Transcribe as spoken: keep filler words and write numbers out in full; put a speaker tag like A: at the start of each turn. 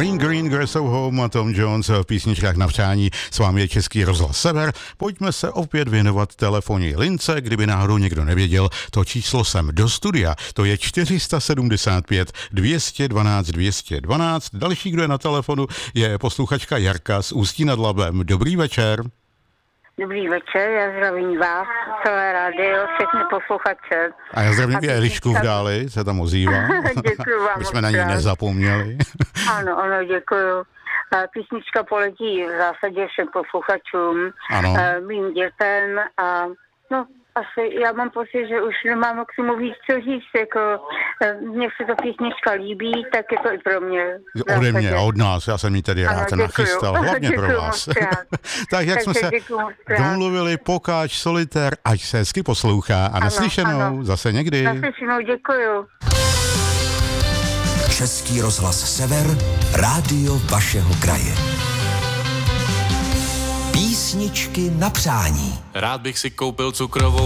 A: Green Green Grass of Home a Tom Jones v písničkách na přání. S vámi je Český rozhlas Sever. Pojďme se opět věnovat telefonní lince. Kdyby náhodou někdo nevěděl, to číslo sem do studia. To je čtyři sedm pět dvě jedna dva dvě jedna dva. Další, kdo je na telefonu, je posluchačka Jarka z Ústí nad Labem. Dobrý večer.
B: Dobrý večer, já zdravím vás, celé rádio, všechny posluchače.
A: A já zdravím i Elišku v dáli, se tam ozývá.
B: Děkuju vám.
A: My jsme na ní nezapomněli.
B: Ano, ano, děkuju. Písnička poletí v zásadě všem posluchačům,
A: Ano.
B: mým dětem a no, asi já mám pocit, že už nemám k tomu víc co říct, jako mně se ta písnička líbí, tak je to i pro mě.
A: Ode mě a od nás, já jsem ji tady rád ano, nachystal, hlavně pro vás. Tak jak jsme se domluvili, pokáč solitér, ať se hezky poslouchá a naslyšenou ano. Zase někdy.
B: Naslyšenou, děkuju.
C: Český rozhlas Sever, rádio vašeho kraje. Písničky na přání.
D: Rád bych si koupil cukrovou